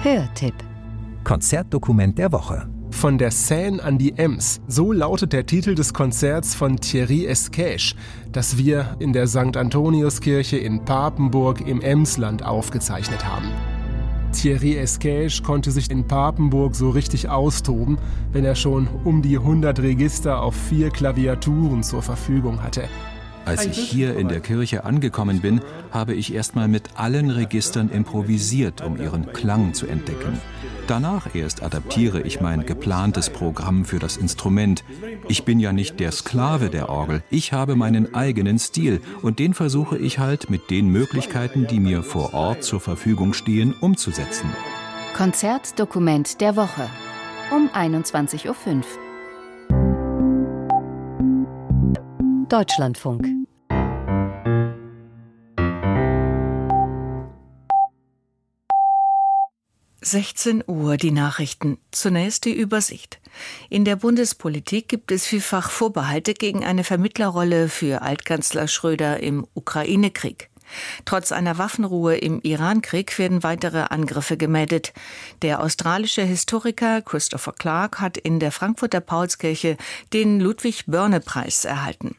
Hörtipp. Konzertdokument der Woche. Von der Seine an die Ems, so lautet der Titel des Konzerts von Thierry Esquèche, das wir in der St. Antoniuskirche in Papenburg im Emsland aufgezeichnet haben. Thierry Esquèche konnte sich in Papenburg so richtig austoben, wenn er schon um die 100 Register auf 4 Klaviaturen zur Verfügung hatte. Als ich hier in der Kirche angekommen bin, habe ich erstmal mit allen Registern improvisiert, um ihren Klang zu entdecken. Danach erst adaptiere ich mein geplantes Programm für das Instrument. Ich bin ja nicht der Sklave der Orgel. Ich habe meinen eigenen Stil und den versuche ich halt mit den Möglichkeiten, die mir vor Ort zur Verfügung stehen, umzusetzen. Konzertdokument der Woche um 21:05 Uhr. Deutschlandfunk. Uhr, die Nachrichten. Zunächst die Übersicht. In der Bundespolitik gibt es vielfach Vorbehalte gegen eine Vermittlerrolle für Altkanzler Schröder im Ukraine-Krieg. Trotz einer Waffenruhe im Iran-Krieg werden weitere Angriffe gemeldet. Der australische Historiker Christopher Clark hat in der Frankfurter Paulskirche den Ludwig-Börne-Preis erhalten.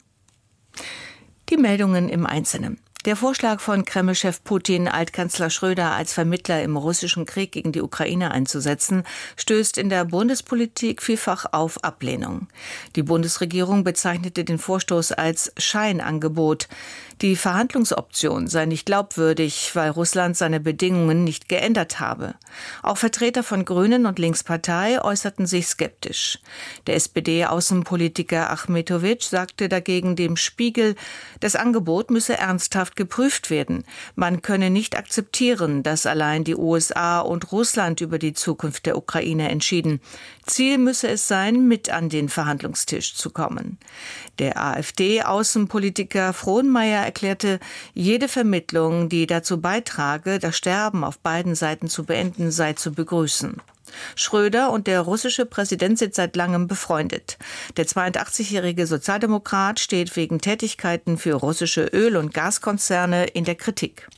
Die Meldungen im Einzelnen. Der Vorschlag von Kreml-Chef Putin, Altkanzler Schröder als Vermittler im russischen Krieg gegen die Ukraine einzusetzen, stößt in der Bundespolitik vielfach auf Ablehnung. Die Bundesregierung bezeichnete den Vorstoß als Scheinangebot. Die Verhandlungsoption sei nicht glaubwürdig, weil Russland seine Bedingungen nicht geändert habe. Auch Vertreter von Grünen und Linkspartei äußerten sich skeptisch. Der SPD-Außenpolitiker Achmetowitsch sagte dagegen dem Spiegel, das Angebot müsse ernsthaft geprüft werden. Man könne nicht akzeptieren, dass allein die USA und Russland über die Zukunft der Ukraine entschieden. Ziel müsse es sein, mit an den Verhandlungstisch zu kommen. Der AfD-Außenpolitiker Frohnmeier erklärte, jede Vermittlung, die dazu beitrage, das Sterben auf beiden Seiten zu beenden, sei zu begrüßen. Schröder und der russische Präsident sind seit langem befreundet. Der 82-jährige Sozialdemokrat steht wegen Tätigkeiten für russische Öl- und Gaskonzerne in der Kritik.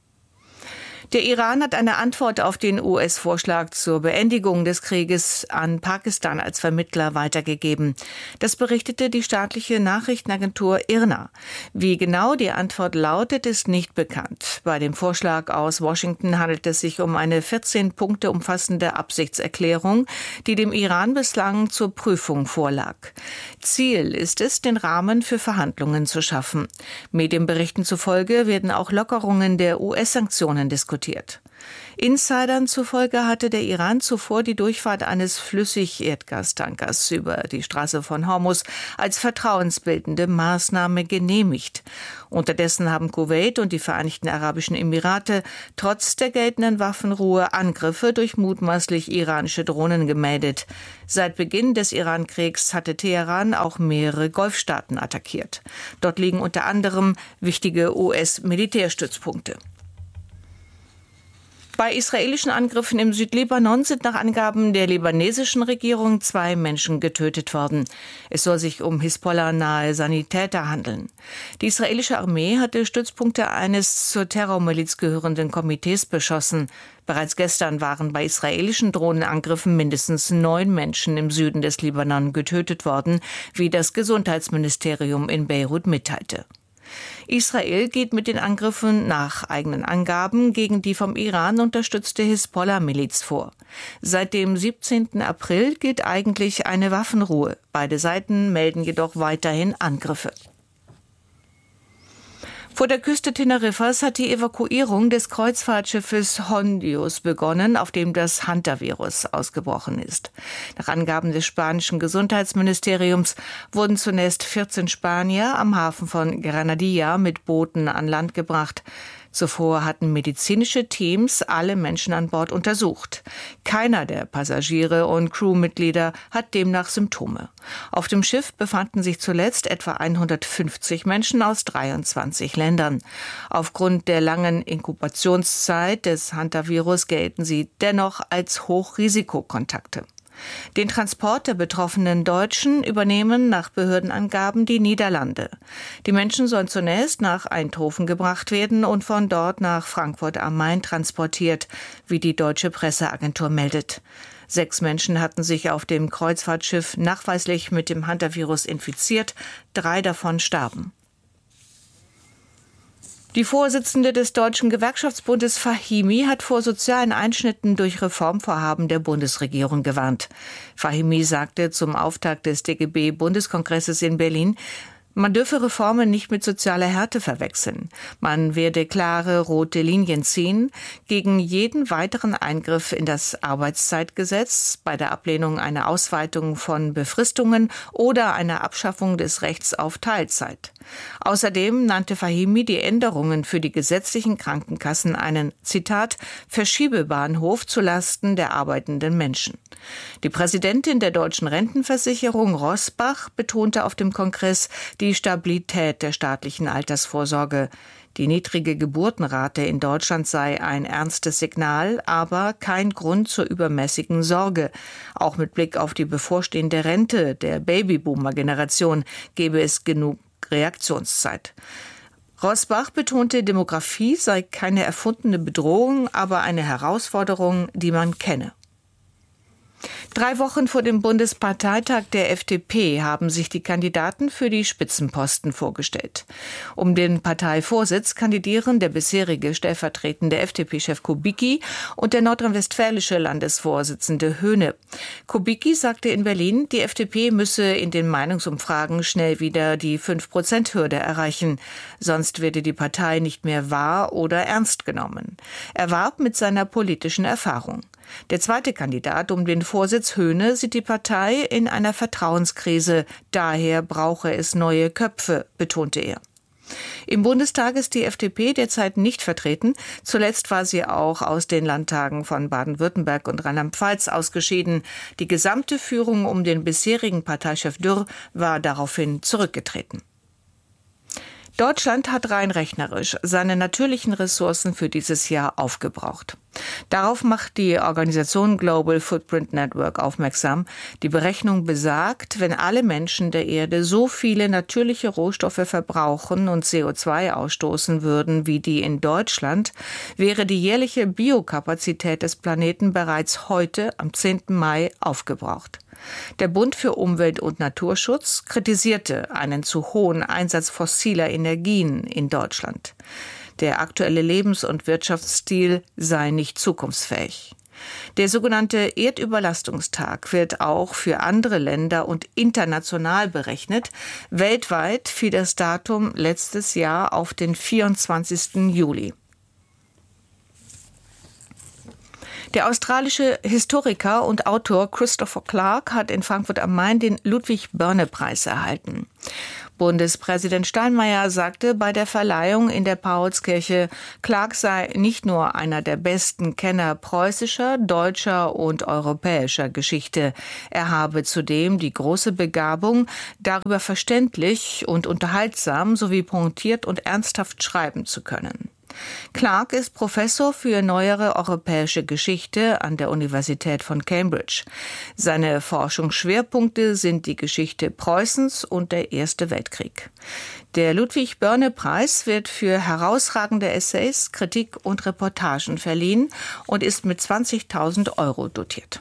Der Iran hat eine Antwort auf den US-Vorschlag zur Beendigung des Krieges an Pakistan als Vermittler weitergegeben. Das berichtete die staatliche Nachrichtenagentur IRNA. Wie genau die Antwort lautet, ist nicht bekannt. Bei dem Vorschlag aus Washington handelt es sich um eine 14 Punkte umfassende Absichtserklärung, die dem Iran bislang zur Prüfung vorlag. Ziel ist es, den Rahmen für Verhandlungen zu schaffen. Medienberichten zufolge werden auch Lockerungen der US-Sanktionen diskutiert. Insidern zufolge hatte der Iran zuvor die Durchfahrt eines Flüssigerdgastankers über die Straße von Hormuz als vertrauensbildende Maßnahme genehmigt. Unterdessen haben Kuwait und die Vereinigten Arabischen Emirate trotz der geltenden Waffenruhe Angriffe durch mutmaßlich iranische Drohnen gemeldet. Seit Beginn des Iran-Kriegs hatte Teheran auch mehrere Golfstaaten attackiert. Dort liegen unter anderem wichtige US-Militärstützpunkte. Bei israelischen Angriffen im Südlibanon sind nach Angaben der libanesischen Regierung 2 Menschen getötet worden. Es soll sich um Hisbollah-nahe Sanitäter handeln. Die israelische Armee hatte Stützpunkte eines zur Terrormiliz gehörenden Komitees beschossen. Bereits gestern waren bei israelischen Drohnenangriffen mindestens 9 Menschen im Süden des Libanon getötet worden, wie das Gesundheitsministerium in Beirut mitteilte. Israel geht mit den Angriffen nach eigenen Angaben gegen die vom Iran unterstützte Hisbollah-Miliz vor. Seit dem 17. April gilt eigentlich eine Waffenruhe. Beide Seiten melden jedoch weiterhin Angriffe. Vor der Küste Teneriffas hat die Evakuierung des Kreuzfahrtschiffes Hondius begonnen, auf dem das Hantavirus ausgebrochen ist. Nach Angaben des spanischen Gesundheitsministeriums wurden zunächst 14 Spanier am Hafen von Granadilla mit Booten an Land gebracht. Zuvor hatten medizinische Teams alle Menschen an Bord untersucht. Keiner der Passagiere und Crewmitglieder hat demnach Symptome. Auf dem Schiff befanden sich zuletzt etwa 150 Menschen aus 23 Ländern. Aufgrund der langen Inkubationszeit des Hantavirus gelten sie dennoch als Hochrisikokontakte. Den Transport der betroffenen Deutschen übernehmen nach Behördenangaben die Niederlande. Die Menschen sollen zunächst nach Eindhoven gebracht werden und von dort nach Frankfurt am Main transportiert, wie die deutsche Presseagentur meldet. 6 Menschen hatten sich auf dem Kreuzfahrtschiff nachweislich mit dem Hantavirus infiziert, 3 davon starben. Die Vorsitzende des Deutschen Gewerkschaftsbundes Fahimi hat vor sozialen Einschnitten durch Reformvorhaben der Bundesregierung gewarnt. Fahimi sagte zum Auftakt des DGB-Bundeskongresses in Berlin, man dürfe Reformen nicht mit sozialer Härte verwechseln. Man werde klare rote Linien ziehen gegen jeden weiteren Eingriff in das Arbeitszeitgesetz, bei der Ablehnung einer Ausweitung von Befristungen oder einer Abschaffung des Rechts auf Teilzeit. Außerdem nannte Fahimi die Änderungen für die gesetzlichen Krankenkassen einen, Zitat, Verschiebebahnhof zulasten der arbeitenden Menschen. Die Präsidentin der Deutschen Rentenversicherung, Rosbach, betonte auf dem Kongress die Stabilität der staatlichen Altersvorsorge. Die niedrige Geburtenrate in Deutschland sei ein ernstes Signal, aber kein Grund zur übermäßigen Sorge. Auch mit Blick auf die bevorstehende Rente der Babyboomer-Generation gebe es genug Reaktionszeit. Rosbach betonte, Demografie sei keine erfundene Bedrohung, aber eine Herausforderung, die man kenne. 3 Wochen vor dem Bundesparteitag der FDP haben sich die Kandidaten für die Spitzenposten vorgestellt. Um den Parteivorsitz kandidieren der bisherige stellvertretende FDP-Chef Kubicki und der nordrhein-westfälische Landesvorsitzende Höhne. Kubicki sagte in Berlin, die FDP müsse in den Meinungsumfragen schnell wieder die 5%-Hürde erreichen. Sonst werde die Partei nicht mehr wahr oder ernst genommen. Er warb mit seiner politischen Erfahrung. Der zweite Kandidat um den Vorsitz, Höhne, sieht die Partei in einer Vertrauenskrise. Daher brauche es neue Köpfe, betonte er. Im Bundestag ist die FDP derzeit nicht vertreten. Zuletzt war sie auch aus den Landtagen von Baden-Württemberg und Rheinland-Pfalz ausgeschieden. Die gesamte Führung um den bisherigen Parteichef Dürr war daraufhin zurückgetreten. Deutschland hat rein rechnerisch seine natürlichen Ressourcen für dieses Jahr aufgebraucht. Darauf macht die Organisation Global Footprint Network aufmerksam. Die Berechnung besagt, wenn alle Menschen der Erde so viele natürliche Rohstoffe verbrauchen und CO2 ausstoßen würden wie die in Deutschland, wäre die jährliche Biokapazität des Planeten bereits heute, am 10. Mai, aufgebraucht. Der Bund für Umwelt- und Naturschutz kritisierte einen zu hohen Einsatz fossiler Energien in Deutschland. Der aktuelle Lebens- und Wirtschaftsstil sei nicht zukunftsfähig. Der sogenannte Erdüberlastungstag wird auch für andere Länder und international berechnet. Weltweit fiel das Datum letztes Jahr auf den 24. Juli. Der australische Historiker und Autor Christopher Clark hat in Frankfurt am Main den Ludwig-Börne-Preis erhalten. Bundespräsident Steinmeier sagte bei der Verleihung in der Paulskirche, Clark sei nicht nur einer der besten Kenner preußischer, deutscher und europäischer Geschichte. Er habe zudem die große Begabung, darüber verständlich und unterhaltsam sowie pointiert und ernsthaft schreiben zu können. Clark ist Professor für neuere europäische Geschichte an der Universität von Cambridge. Seine Forschungsschwerpunkte sind die Geschichte Preußens und der Erste Weltkrieg. Der Ludwig-Börne-Preis wird für herausragende Essays, Kritik und Reportagen verliehen und ist mit 20.000 € dotiert.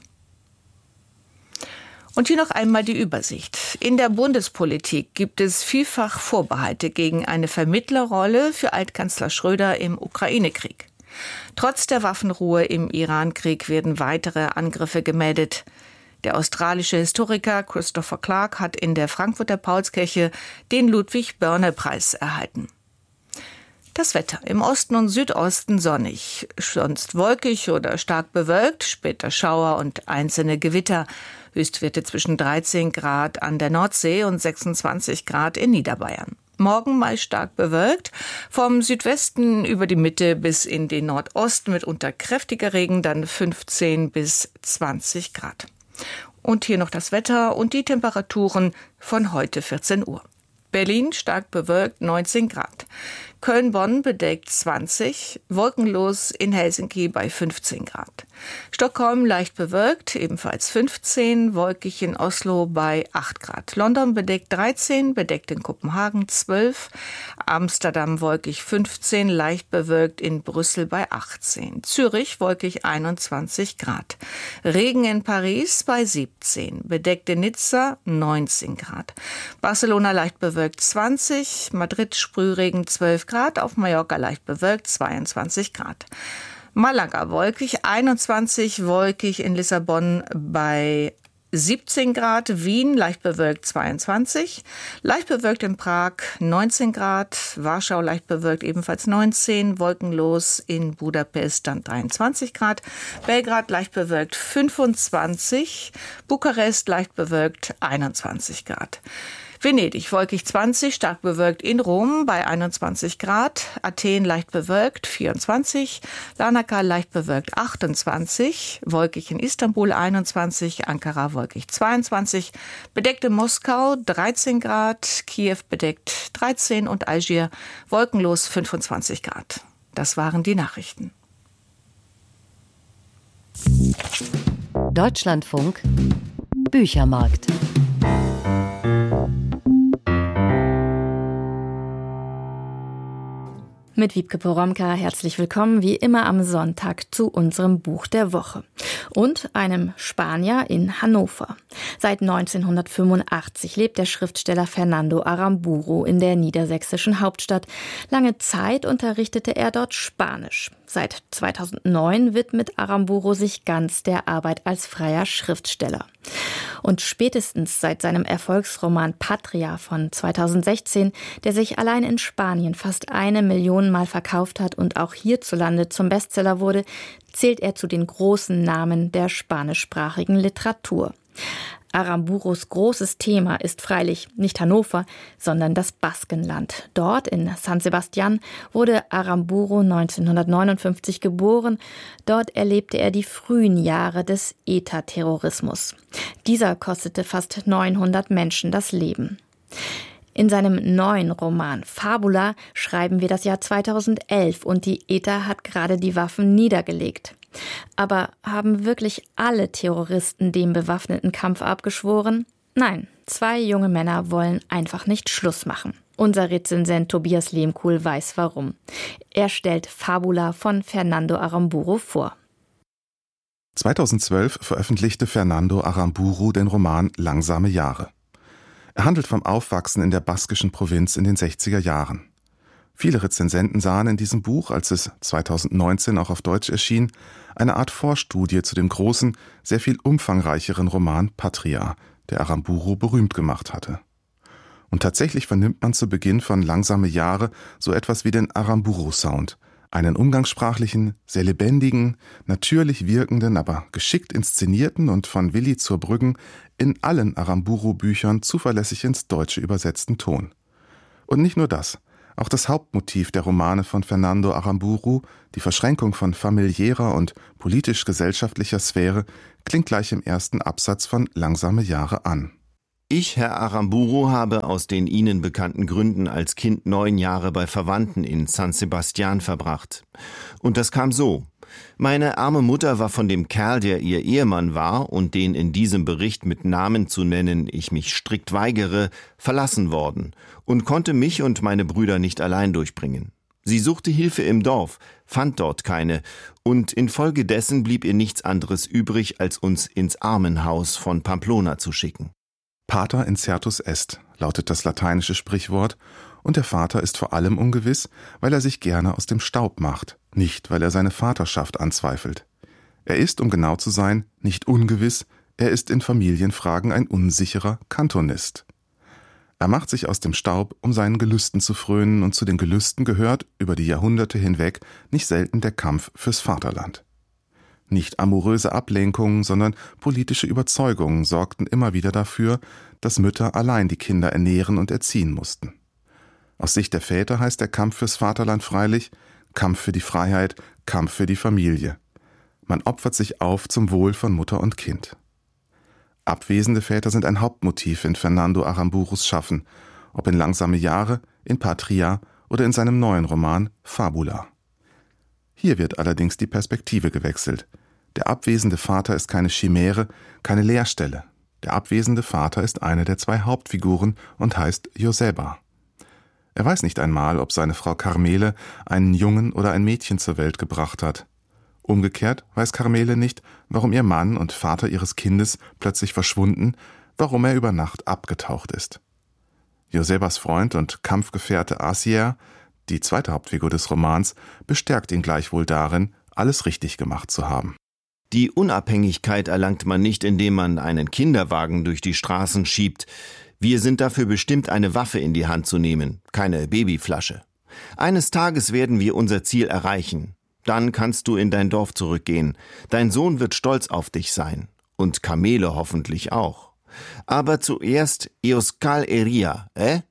Und hier noch einmal die Übersicht. In der Bundespolitik gibt es vielfach Vorbehalte gegen eine Vermittlerrolle für Altkanzler Schröder im Ukraine-Krieg. Trotz der Waffenruhe im Iran-Krieg werden weitere Angriffe gemeldet. Der australische Historiker Christopher Clark hat in der Frankfurter Paulskirche den Ludwig-Börne-Preis erhalten. Das Wetter. Im Osten und Südosten sonnig, sonst wolkig oder stark bewölkt, später Schauer und einzelne Gewitter. Höchstwerte zwischen 13 Grad an der Nordsee und 26 Grad in Niederbayern. Morgen meist stark bewölkt, vom Südwesten über die Mitte bis in den Nordosten mitunter kräftiger Regen, dann 15 bis 20 Grad. Und hier noch das Wetter und die Temperaturen von heute 14 Uhr. Berlin stark bewölkt, 19 Grad. Köln-Bonn bedeckt 20, wolkenlos in Helsinki bei 15 Grad. Stockholm leicht bewölkt, ebenfalls 15, wolkig in Oslo bei 8 Grad. London bedeckt 13, bedeckt in Kopenhagen 12, Amsterdam wolkig 15, leicht bewölkt in Brüssel bei 18. Zürich wolkig 21 Grad. Regen in Paris bei 17, bedeckt in Nizza 19 Grad. Barcelona leicht bewölkt 20, Madrid Sprühregen 12 Grad, auf Mallorca leicht bewölkt 22 Grad. Malaga wolkig 21, wolkig in Lissabon bei 17 Grad, Wien leicht bewölkt 22, leicht bewölkt in Prag 19 Grad, Warschau leicht bewölkt ebenfalls 19, wolkenlos in Budapest dann 23 Grad, Belgrad leicht bewölkt 25, Bukarest leicht bewölkt 21 Grad. Venedig wolkig 20, stark bewölkt in Rom bei 21 Grad, Athen leicht bewölkt 24, Larnaca leicht bewölkt 28, wolkig in Istanbul 21, Ankara wolkig 22, bedeckt in Moskau 13 Grad, Kiew bedeckt 13 und Algier wolkenlos 25 Grad. Das waren die Nachrichten. Deutschlandfunk Büchermarkt. Mit Wiebke Poromka herzlich willkommen, wie immer am Sonntag, zu unserem Buch der Woche. Und einem Spanier in Hannover. Seit 1985 lebt der Schriftsteller Fernando Aramburu in der niedersächsischen Hauptstadt. Lange Zeit unterrichtete er dort Spanisch. Seit 2009 widmet Aramburu sich ganz der Arbeit als freier Schriftsteller. Und spätestens seit seinem Erfolgsroman Patria von 2016, der sich allein in Spanien fast 1 Million Mal verkauft hat und auch hierzulande zum Bestseller wurde, zählt er zu den großen Namen der spanischsprachigen Literatur. Aramburus großes Thema ist freilich nicht Hannover, sondern das Baskenland. Dort in San Sebastián wurde Aramburu 1959 geboren. Dort erlebte er die frühen Jahre des ETA-Terrorismus. Dieser kostete fast 900 Menschen das Leben. In seinem neuen Roman Fabula schreiben wir das Jahr 2011 und die ETA hat gerade die Waffen niedergelegt. Aber haben wirklich alle Terroristen dem bewaffneten Kampf abgeschworen? Nein, 2 junge Männer wollen einfach nicht Schluss machen. Unser Rezensent Tobias Lehmkuhl weiß warum. Er stellt Fabula von Fernando Aramburu vor. 2012 veröffentlichte Fernando Aramburu den Roman Langsame Jahre. Er handelt vom Aufwachsen in der baskischen Provinz in den 60er Jahren. Viele Rezensenten sahen in diesem Buch, als es 2019 auch auf Deutsch erschien, eine Art Vorstudie zu dem großen, sehr viel umfangreicheren Roman Patria, der Aramburu berühmt gemacht hatte. Und tatsächlich vernimmt man zu Beginn von Langsame Jahre so etwas wie den Aramburu-Sound, einen umgangssprachlichen, sehr lebendigen, natürlich wirkenden, aber geschickt inszenierten und von Willi zur Brüggen in allen Aramburu-Büchern zuverlässig ins Deutsche übersetzten Ton. Und nicht nur das. Auch das Hauptmotiv der Romane von Fernando Aramburu, die Verschränkung von familiärer und politisch-gesellschaftlicher Sphäre, klingt gleich im ersten Absatz von Langsame Jahre an. Ich, Herr Aramburu, habe aus den Ihnen bekannten Gründen als Kind 9 Jahre bei Verwandten in San Sebastián verbracht. Und das kam so. Meine arme Mutter war von dem Kerl, der ihr Ehemann war und den in diesem Bericht mit Namen zu nennen ich mich strikt weigere, verlassen worden und konnte mich und meine Brüder nicht allein durchbringen. Sie suchte Hilfe im Dorf, fand dort keine und infolgedessen blieb ihr nichts anderes übrig, als uns ins Armenhaus von Pamplona zu schicken. Pater incertus est lautet das lateinische Sprichwort, und der Vater ist vor allem ungewiss, weil er sich gerne aus dem Staub macht, nicht weil er seine Vaterschaft anzweifelt. Er ist, um genau zu sein, nicht ungewiss, er ist in Familienfragen ein unsicherer Kantonist. Er macht sich aus dem Staub, um seinen Gelüsten zu frönen, und zu den Gelüsten gehört, über die Jahrhunderte hinweg, nicht selten der Kampf fürs Vaterland. Nicht amoröse Ablenkungen, sondern politische Überzeugungen sorgten immer wieder dafür, dass Mütter allein die Kinder ernähren und erziehen mussten. Aus Sicht der Väter heißt der Kampf fürs Vaterland freilich Kampf für die Freiheit, Kampf für die Familie. Man opfert sich auf zum Wohl von Mutter und Kind. Abwesende Väter sind ein Hauptmotiv in Fernando Aramburus Schaffen, ob in Langsame Jahre, in Patria oder in seinem neuen Roman Fabula. Hier wird allerdings die Perspektive gewechselt. Der abwesende Vater ist keine Chimäre, keine Leerstelle. Der abwesende Vater ist eine der zwei Hauptfiguren und heißt Joseba. Er weiß nicht einmal, ob seine Frau Carmele einen Jungen oder ein Mädchen zur Welt gebracht hat. Umgekehrt weiß Carmele nicht, warum ihr Mann und Vater ihres Kindes plötzlich verschwunden, warum er über Nacht abgetaucht ist. Josebas Freund und Kampfgefährte Asier, die zweite Hauptfigur des Romans, bestärkt ihn gleichwohl darin, alles richtig gemacht zu haben. Die Unabhängigkeit erlangt man nicht, indem man einen Kinderwagen durch die Straßen schiebt. Wir sind dafür bestimmt, eine Waffe in die Hand zu nehmen, keine Babyflasche. Eines Tages werden wir unser Ziel erreichen. Dann kannst du in dein Dorf zurückgehen. Dein Sohn wird stolz auf dich sein. Und Carmele hoffentlich auch. Aber zuerst Euskal Herria,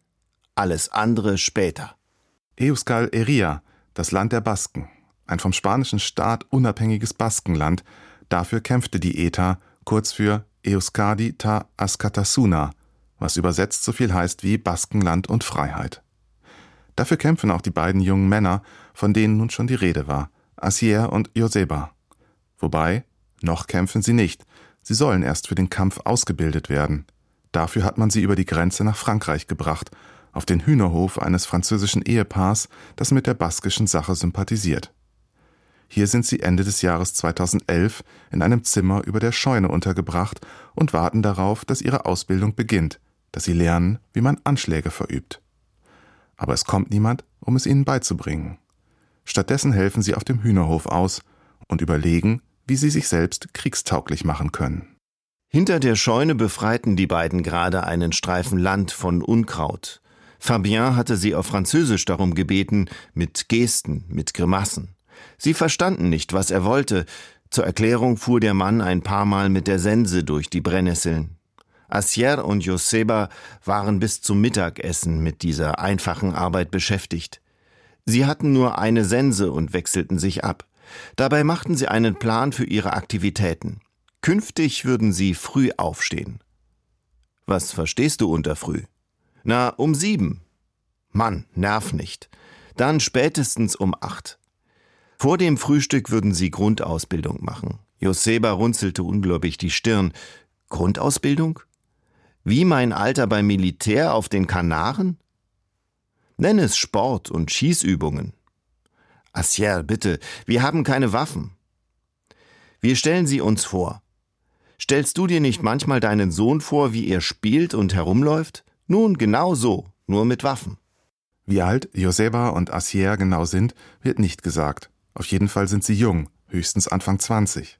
Alles andere später. Euskal Herria, das Land der Basken. Ein vom spanischen Staat unabhängiges Baskenland. Dafür kämpfte die ETA, kurz für Euskadi ta Askatasuna, was übersetzt so viel heißt wie Baskenland und Freiheit. Dafür kämpfen auch die beiden jungen Männer, von denen nun schon die Rede war, Asier und Joseba. Wobei, noch kämpfen sie nicht, sie sollen erst für den Kampf ausgebildet werden. Dafür hat man sie über die Grenze nach Frankreich gebracht, auf den Hühnerhof eines französischen Ehepaars, das mit der baskischen Sache sympathisiert. Hier sind sie Ende des Jahres 2011 in einem Zimmer über der Scheune untergebracht und warten darauf, dass ihre Ausbildung beginnt, dass sie lernen, wie man Anschläge verübt. Aber es kommt niemand, um es ihnen beizubringen. Stattdessen helfen sie auf dem Hühnerhof aus und überlegen, wie sie sich selbst kriegstauglich machen können. Hinter der Scheune befreiten die beiden gerade einen Streifen Land von Unkraut. Fabien hatte sie auf Französisch darum gebeten, mit Gesten, mit Grimassen. Sie verstanden nicht, was er wollte. Zur Erklärung fuhr der Mann ein paar Mal mit der Sense durch die Brennnesseln. Asier und Joseba waren bis zum Mittagessen mit dieser einfachen Arbeit beschäftigt. Sie hatten nur eine Sense und wechselten sich ab. Dabei machten sie einen Plan für ihre Aktivitäten. Künftig würden sie früh aufstehen. Was verstehst du unter früh? Na, um 7. Mann, nerv nicht. Dann spätestens um 8. Vor dem Frühstück würden sie Grundausbildung machen. Joseba runzelte ungläubig die Stirn. Grundausbildung? Wie mein Alter beim Militär auf den Kanaren? Nenn es Sport und Schießübungen. Asier, bitte, wir haben keine Waffen. Wir stellen sie uns vor. Stellst du dir nicht manchmal deinen Sohn vor, wie er spielt und herumläuft? Nun, genau so, nur mit Waffen. Wie alt Joseba und Asier genau sind, wird nicht gesagt. Auf jeden Fall sind sie jung, höchstens Anfang 20.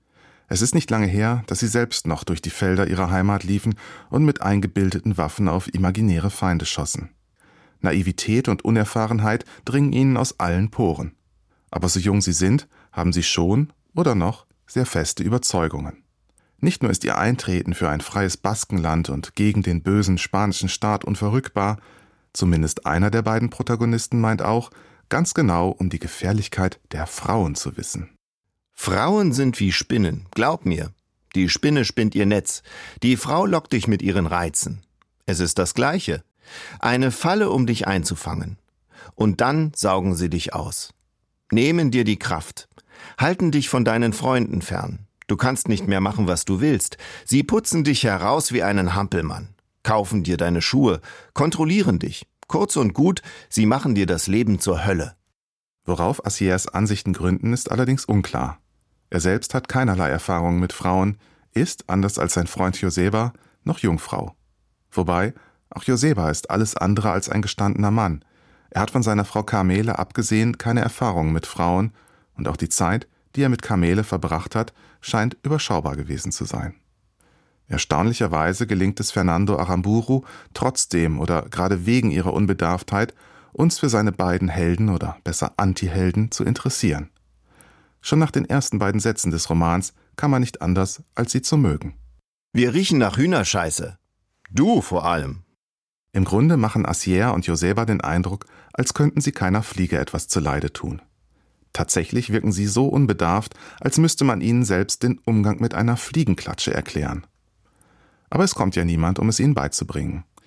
Es ist nicht lange her, dass sie selbst noch durch die Felder ihrer Heimat liefen und mit eingebildeten Waffen auf imaginäre Feinde schossen. Naivität und Unerfahrenheit dringen ihnen aus allen Poren. Aber so jung sie sind, haben sie schon, oder noch, sehr feste Überzeugungen. Nicht nur ist ihr Eintreten für ein freies Baskenland und gegen den bösen spanischen Staat unverrückbar, zumindest einer der beiden Protagonisten meint auch, ganz genau um die Gefährlichkeit der Frauen zu wissen. Frauen sind wie Spinnen, glaub mir. Die Spinne spinnt ihr Netz. Die Frau lockt dich mit ihren Reizen. Es ist das Gleiche. Eine Falle, um dich einzufangen. Und dann saugen sie dich aus. Nehmen dir die Kraft. Halten dich von deinen Freunden fern. Du kannst nicht mehr machen, was du willst. Sie putzen dich heraus wie einen Hampelmann. Kaufen dir deine Schuhe. Kontrollieren dich. Kurz und gut, sie machen dir das Leben zur Hölle. Worauf Asiers Ansichten gründen, ist allerdings unklar. Er selbst hat keinerlei Erfahrung mit Frauen, ist, anders als sein Freund Joseba, noch Jungfrau. Wobei, auch Joseba ist alles andere als ein gestandener Mann. Er hat von seiner Frau Carmele abgesehen keine Erfahrung mit Frauen und auch die Zeit, die er mit Carmele verbracht hat, scheint überschaubar gewesen zu sein. Erstaunlicherweise gelingt es Fernando Aramburu trotzdem oder gerade wegen ihrer Unbedarftheit, uns für seine beiden Helden oder besser Antihelden zu interessieren. Schon nach den ersten beiden Sätzen des Romans kann man nicht anders, als sie zu mögen. Wir riechen nach Hühnerscheiße. Du vor allem. Im Grunde machen Asier und Joseba den Eindruck, als könnten sie keiner Fliege etwas zuleide tun. Tatsächlich wirken sie so unbedarft, als müsste man ihnen selbst den Umgang mit einer Fliegenklatsche erklären. Aber es kommt ja niemand, um es ihnen beizubringen.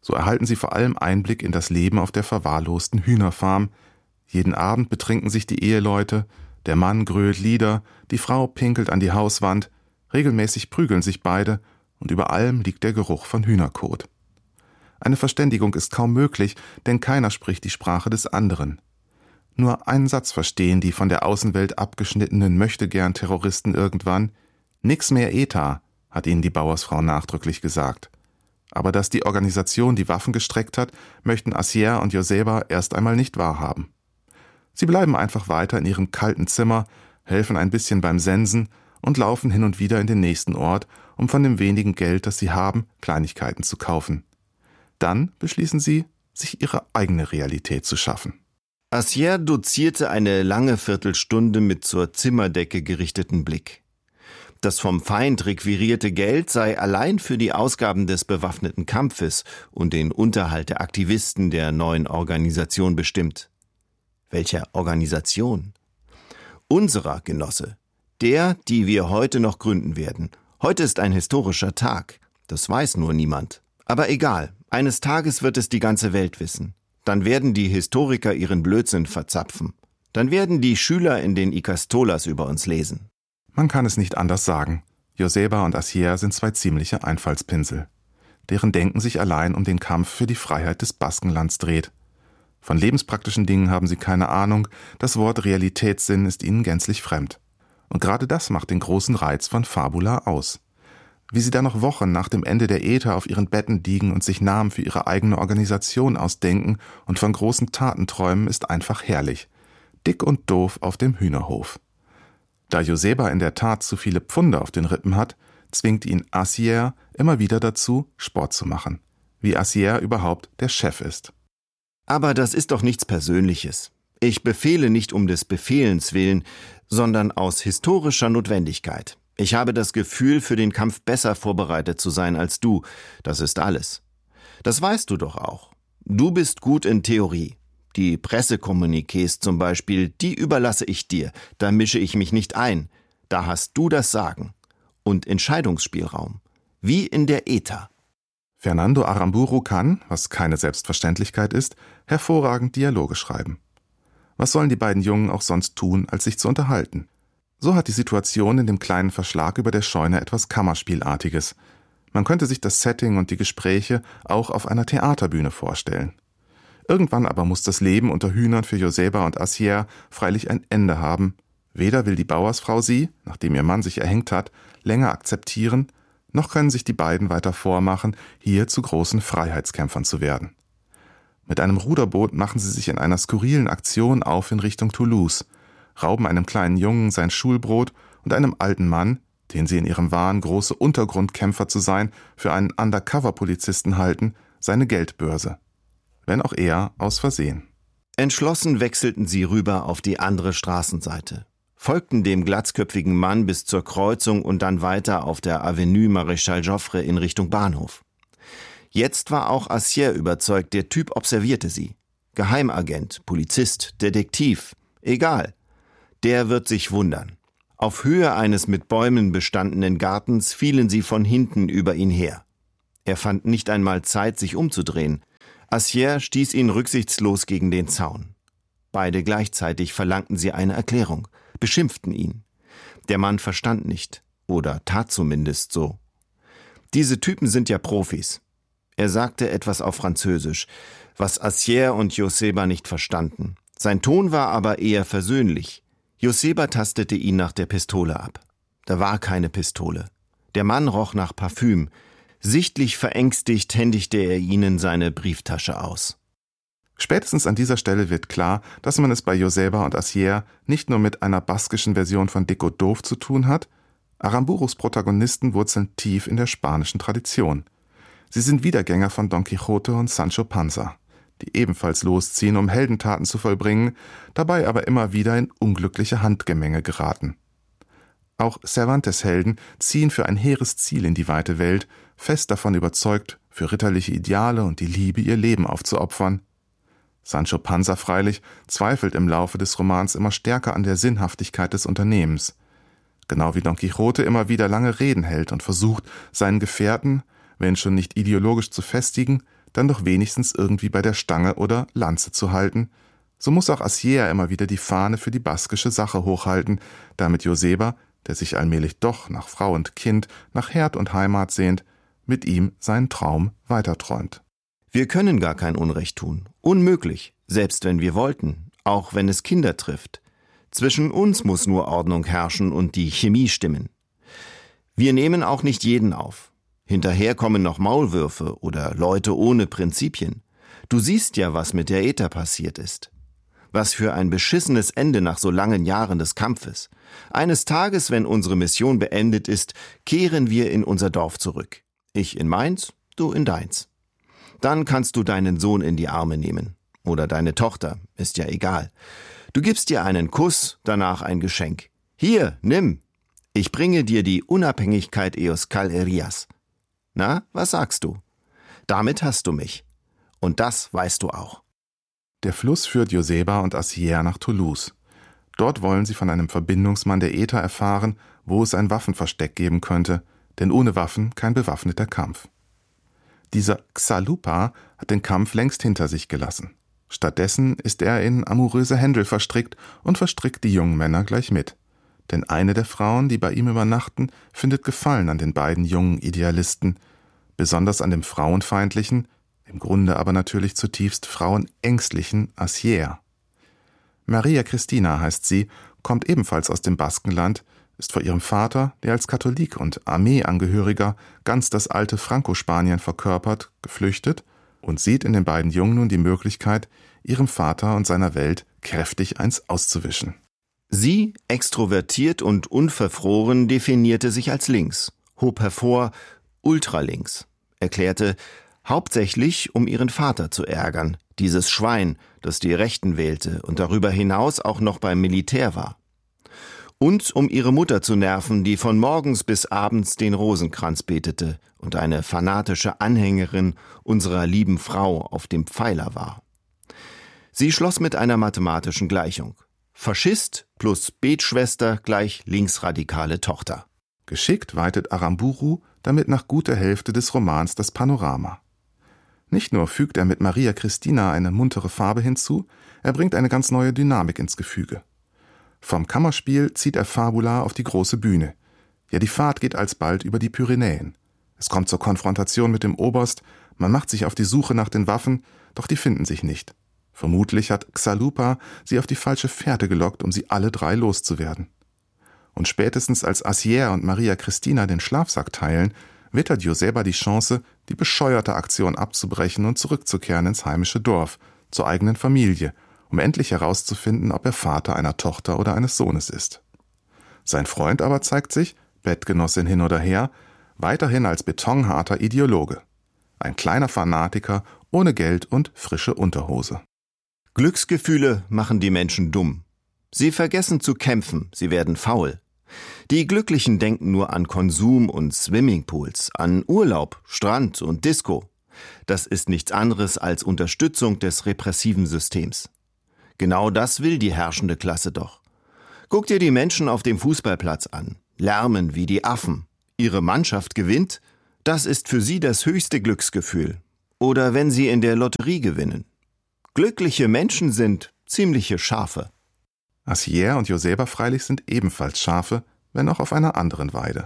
So erhalten sie vor allem Einblick in das Leben auf der verwahrlosten Hühnerfarm. Jeden Abend betrinken sich die Eheleute, der Mann grölt Lieder, die Frau pinkelt an die Hauswand, regelmäßig prügeln sich beide und über allem liegt der Geruch von Hühnerkot. Eine Verständigung ist kaum möglich, denn keiner spricht die Sprache des anderen. Nur einen Satz verstehen die von der Außenwelt abgeschnittenen Möchtegern-Terroristen irgendwann: »Nix mehr ETA«, hat ihnen die Bauersfrau nachdrücklich gesagt. Aber dass die Organisation die Waffen gestreckt hat, möchten Assier und Joseba erst einmal nicht wahrhaben. Sie bleiben einfach weiter in ihrem kalten Zimmer, helfen ein bisschen beim Sensen und laufen hin und wieder in den nächsten Ort, um von dem wenigen Geld, das sie haben, Kleinigkeiten zu kaufen. Dann beschließen sie, sich ihre eigene Realität zu schaffen. Assier dozierte eine lange Viertelstunde mit zur Zimmerdecke gerichteten Blick. Das vom Feind requirierte Geld sei allein für die Ausgaben des bewaffneten Kampfes und den Unterhalt der Aktivisten der neuen Organisation bestimmt. Welcher Organisation? Unserer, Genosse. Der, die wir heute noch gründen werden. Heute ist ein historischer Tag. Das weiß nur niemand. Aber egal, eines Tages wird es die ganze Welt wissen. Dann werden die Historiker ihren Blödsinn verzapfen. Dann werden die Schüler in den Ikastolas über uns lesen. Man kann es nicht anders sagen. Joseba und Assier sind zwei ziemliche Einfallspinsel. Deren Denken sich allein um den Kampf für die Freiheit des Baskenlands dreht. Von lebenspraktischen Dingen haben sie keine Ahnung, das Wort Realitätssinn ist ihnen gänzlich fremd. Und gerade das macht den großen Reiz von Fabula aus. Wie sie dann noch Wochen nach dem Ende der ETA auf ihren Betten liegen und sich Namen für ihre eigene Organisation ausdenken und von großen Taten träumen, ist einfach herrlich. Dick und doof auf dem Hühnerhof. Da Joseba in der Tat zu viele Pfunde auf den Rippen hat, zwingt ihn Assier immer wieder dazu, Sport zu machen. Wie Assier überhaupt der Chef ist. Aber das ist doch nichts Persönliches. Ich befehle nicht um des Befehlens willen, sondern aus historischer Notwendigkeit. Ich habe das Gefühl, für den Kampf besser vorbereitet zu sein als du. Das ist alles. Das weißt du doch auch. Du bist gut in Theorie. Die Pressekommuniqués zum Beispiel, die überlasse ich dir. Da mische ich mich nicht ein. Da hast du das Sagen. Und Entscheidungsspielraum. Wie in der ETA. Fernando Aramburu kann, was keine Selbstverständlichkeit ist, hervorragend Dialoge schreiben. Was sollen die beiden Jungen auch sonst tun, als sich zu unterhalten? So hat die Situation in dem kleinen Verschlag über der Scheune etwas Kammerspielartiges. Man könnte sich das Setting und die Gespräche auch auf einer Theaterbühne vorstellen. Irgendwann aber muss das Leben unter Hühnern für Joseba und Assier freilich ein Ende haben. Weder will die Bauersfrau sie, nachdem ihr Mann sich erhängt hat, länger akzeptieren, noch können sich die beiden weiter vormachen, hier zu großen Freiheitskämpfern zu werden. Mit einem Ruderboot machen sie sich in einer skurrilen Aktion auf in Richtung Toulouse, rauben einem kleinen Jungen sein Schulbrot und einem alten Mann, den sie in ihrem Wahn, große Untergrundkämpfer zu sein, für einen Undercover-Polizisten halten, seine Geldbörse. Wenn auch eher aus Versehen. Entschlossen wechselten sie rüber auf die andere Straßenseite, folgten dem glatzköpfigen Mann bis zur Kreuzung und dann weiter auf der Avenue Maréchal Joffre in Richtung Bahnhof. Jetzt war auch Assier überzeugt, der Typ observierte sie. Geheimagent, Polizist, Detektiv, egal. Der wird sich wundern. Auf Höhe eines mit Bäumen bestandenen Gartens fielen sie von hinten über ihn her. Er fand nicht einmal Zeit, sich umzudrehen. Assier stieß ihn rücksichtslos gegen den Zaun. Beide gleichzeitig verlangten sie eine Erklärung, beschimpften ihn. Der Mann verstand nicht, oder tat zumindest so. Diese Typen sind ja Profis. Er sagte etwas auf Französisch, was Assier und Joseba nicht verstanden. Sein Ton war aber eher versöhnlich. Joseba tastete ihn nach der Pistole ab. Da war keine Pistole. Der Mann roch nach Parfüm. Sichtlich verängstigt händigte er ihnen seine Brieftasche aus. Spätestens an dieser Stelle wird klar, dass man es bei Joseba und Assier nicht nur mit einer baskischen Version von Dick und Doof zu tun hat. Aramburus Protagonisten wurzeln tief in der spanischen Tradition. Sie sind Wiedergänger von Don Quixote und Sancho Panza, die ebenfalls losziehen, um Heldentaten zu vollbringen, dabei aber immer wieder in unglückliche Handgemenge geraten. Auch Cervantes-Helden ziehen für ein hehres Ziel in die weite Welt, fest davon überzeugt, für ritterliche Ideale und die Liebe ihr Leben aufzuopfern. Sancho Panza freilich zweifelt im Laufe des Romans immer stärker an der Sinnhaftigkeit des Unternehmens. Genau wie Don Quixote immer wieder lange Reden hält und versucht, seinen Gefährten, wenn schon nicht ideologisch zu festigen, dann doch wenigstens irgendwie bei der Stange oder Lanze zu halten, so muss auch Asier immer wieder die Fahne für die baskische Sache hochhalten, damit Joseba, der sich allmählich doch nach Frau und Kind, nach Herd und Heimat sehnt, mit ihm seinen Traum weiterträumt. Wir können gar kein Unrecht tun. Unmöglich, selbst wenn wir wollten, auch wenn es Kinder trifft. Zwischen uns muss nur Ordnung herrschen und die Chemie stimmen. Wir nehmen auch nicht jeden auf. Hinterher kommen noch Maulwürfe oder Leute ohne Prinzipien. Du siehst ja, was mit der ETA passiert ist. Was für ein beschissenes Ende nach so langen Jahren des Kampfes. Eines Tages, wenn unsere Mission beendet ist, kehren wir in unser Dorf zurück. Ich in meins, du in deins. Dann kannst du deinen Sohn in die Arme nehmen. Oder deine Tochter, ist ja egal. Du gibst dir einen Kuss, danach ein Geschenk. Hier, nimm. Ich bringe dir die Unabhängigkeit Euskal Herrias. Na, was sagst du? Damit hast du mich. Und das weißt du auch. Der Fluss führt Joseba und Asier nach Toulouse. Dort wollen sie von einem Verbindungsmann der ETA erfahren, wo es ein Waffenversteck geben könnte, denn ohne Waffen kein bewaffneter Kampf. Dieser Xalupa hat den Kampf längst hinter sich gelassen. Stattdessen ist er in amoröse Händel verstrickt und verstrickt die jungen Männer gleich mit. Denn eine der Frauen, die bei ihm übernachten, findet Gefallen an den beiden jungen Idealisten, besonders an dem frauenfeindlichen, im Grunde aber natürlich zutiefst frauenängstlichen Asier. Maria Cristina heißt sie, kommt ebenfalls aus dem Baskenland, ist vor ihrem Vater, der als Katholik und Armeeangehöriger ganz das alte Franco-Spanien verkörpert, geflüchtet und sieht in den beiden Jungen nun die Möglichkeit, ihrem Vater und seiner Welt kräftig eins auszuwischen. Sie, extrovertiert und unverfroren, definierte sich als links, hob hervor ultralinks, erklärte, hauptsächlich um ihren Vater zu ärgern, dieses Schwein, das die Rechten wählte und darüber hinaus auch noch beim Militär war. Und um ihre Mutter zu nerven, die von morgens bis abends den Rosenkranz betete und eine fanatische Anhängerin unserer lieben Frau auf dem Pfeiler war. Sie schloss mit einer mathematischen Gleichung. Faschist plus Betschwester gleich linksradikale Tochter. Geschickt weitet Aramburu damit nach guter Hälfte des Romans das Panorama. Nicht nur fügt er mit Maria Cristina eine muntere Farbe hinzu, er bringt eine ganz neue Dynamik ins Gefüge. Vom Kammerspiel zieht er Fabula auf die große Bühne. Ja, die Fahrt geht alsbald über die Pyrenäen. Es kommt zur Konfrontation mit dem Oberst, man macht sich auf die Suche nach den Waffen, doch die finden sich nicht. Vermutlich hat Xalupa sie auf die falsche Fährte gelockt, um sie alle drei loszuwerden. Und spätestens als Asier und Maria Cristina den Schlafsack teilen, wittert Joseba die Chance, die bescheuerte Aktion abzubrechen und zurückzukehren ins heimische Dorf, zur eigenen Familie, um endlich herauszufinden, ob er Vater einer Tochter oder eines Sohnes ist. Sein Freund aber zeigt sich, Bettgenossin hin oder her, weiterhin als betonharter Ideologe. Ein kleiner Fanatiker ohne Geld und frische Unterhose. Glücksgefühle machen die Menschen dumm. Sie vergessen zu kämpfen, sie werden faul. Die Glücklichen denken nur an Konsum und Swimmingpools, an Urlaub, Strand und Disco. Das ist nichts anderes als Unterstützung des repressiven Systems. Genau das will die herrschende Klasse doch. Guck dir die Menschen auf dem Fußballplatz an, lärmen wie die Affen. Ihre Mannschaft gewinnt, das ist für sie das höchste Glücksgefühl. Oder wenn sie in der Lotterie gewinnen. Glückliche Menschen sind ziemliche Schafe. Asier und Joseba freilich sind ebenfalls Schafe, wenn auch auf einer anderen Weide.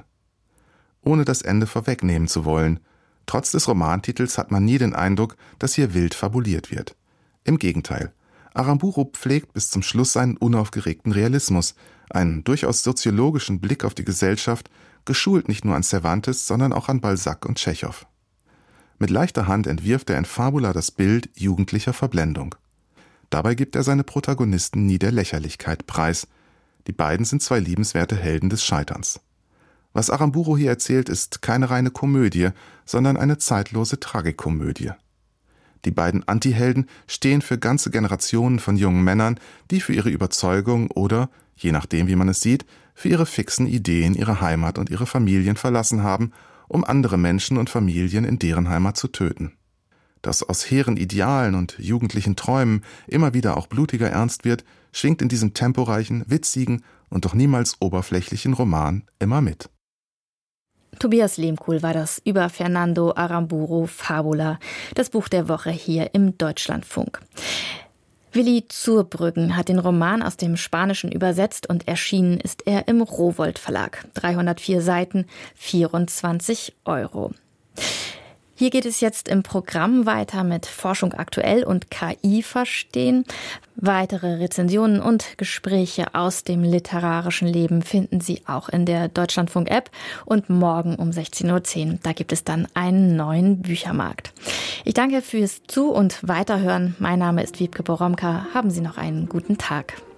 Ohne das Ende vorwegnehmen zu wollen, trotz des Romantitels hat man nie den Eindruck, dass hier wild fabuliert wird. Im Gegenteil, Aramburu pflegt bis zum Schluss seinen unaufgeregten Realismus, einen durchaus soziologischen Blick auf die Gesellschaft, geschult nicht nur an Cervantes, sondern auch an Balzac und Tschechow. Mit leichter Hand entwirft er in Fabula das Bild jugendlicher Verblendung. Dabei gibt er seine Protagonisten nie der Lächerlichkeit preis. Die beiden sind zwei liebenswerte Helden des Scheiterns. Was Aramburu hier erzählt, ist keine reine Komödie, sondern eine zeitlose Tragikomödie. Die beiden Antihelden stehen für ganze Generationen von jungen Männern, die für ihre Überzeugung oder, je nachdem wie man es sieht, für ihre fixen Ideen ihre Heimat und ihre Familien verlassen haben, um andere Menschen und Familien in deren Heimat zu töten. Dass aus hehren Idealen und jugendlichen Träumen immer wieder auch blutiger Ernst wird, schwingt in diesem temporeichen, witzigen und doch niemals oberflächlichen Roman immer mit. Tobias Lehmkuhl war das über Fernando Aramburu Fabula, das Buch der Woche hier im Deutschlandfunk. Willi Zurbrüggen hat den Roman aus dem Spanischen übersetzt und erschienen ist er im Rowohlt Verlag. 304 Seiten, 24 €. Hier geht es jetzt im Programm weiter mit Forschung aktuell und KI verstehen. Weitere Rezensionen und Gespräche aus dem literarischen Leben finden Sie auch in der Deutschlandfunk-App. Und morgen um 16:10 Uhr, da gibt es dann einen neuen Büchermarkt. Ich danke fürs Zu- und Weiterhören. Mein Name ist Wiebke Boromka. Haben Sie noch einen guten Tag.